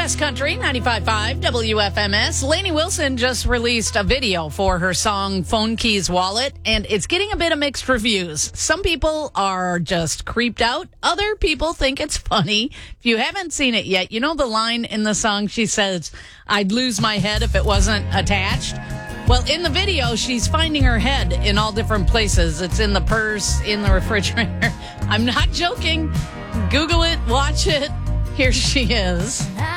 West Country, 95.5 WFMS. Lainey Wilson just released a video for her song Phone Keys Wallet, and it's getting a bit of mixed reviews. Some people are just creeped out. Other people think it's funny. If you haven't seen it yet, you know the line in the song, she says, "I'd lose my head if it wasn't attached." Well, in the video, she's finding her head in all different places. It's in the purse, in the refrigerator. I'm not joking. Google it, watch it. Here she is.